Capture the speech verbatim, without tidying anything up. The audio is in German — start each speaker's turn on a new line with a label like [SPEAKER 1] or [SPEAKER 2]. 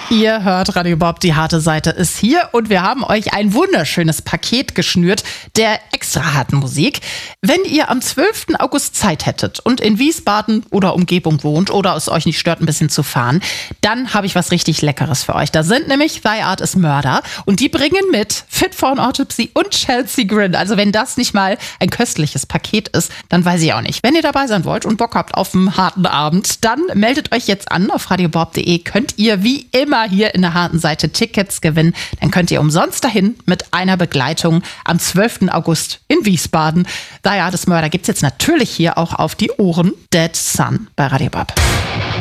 [SPEAKER 1] Ihr hört Radio Bob, die harte Seite ist hier und wir haben euch ein wunderschönes Paket geschnürt der extra harten Musik. Wenn ihr am zwölften August Zeit hättet und in Wiesbaden oder Umgebung wohnt oder es euch nicht stört, ein bisschen zu fahren, dann habe ich was richtig Leckeres für euch. Da sind nämlich Thy Art is Murder und die bringen mit Fit for an Autopsy und Chelsea Grin. Also wenn das nicht mal ein köstliches Paket ist, dann weiß ich auch nicht. Wenn ihr dabei sein wollt und Bock habt auf einen harten Abend, dann meldet euch jetzt an auf radiobob punkt de. Könnt ihr wie immer hier in der harten Seite Tickets gewinnen. Dann könnt ihr umsonst dahin mit einer Begleitung am zwölften August in Wiesbaden. Thy Art is Murder gibt's jetzt natürlich hier auch auf die Ohren. Dead Sun bei Radio Bob.